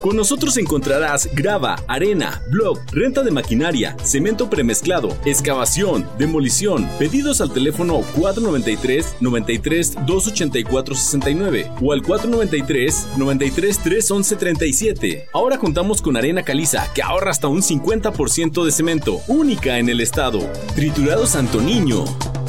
Con nosotros encontrarás grava, arena, block, renta de maquinaria, cemento premezclado, excavación, demolición. Pedidos al teléfono 493-93-284-69 o al 493-93-311-37. Ahora contamos con arena caliza que ahorra hasta un 50% de cemento, única en el estado. Triturados Santo Niño.